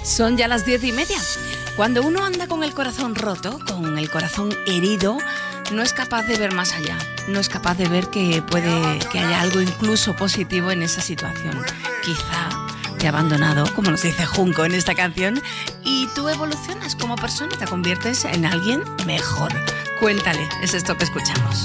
Son ya las 10:30. Cuando uno anda con el corazón roto, con el corazón herido, no es capaz de ver más allá. No es capaz de ver que haya algo incluso positivo en esa situación. Quizá te ha abandonado, como nos dice Junco en esta canción, y tú evolucionas como persona y te conviertes en alguien mejor. Cuéntale, es esto que escuchamos.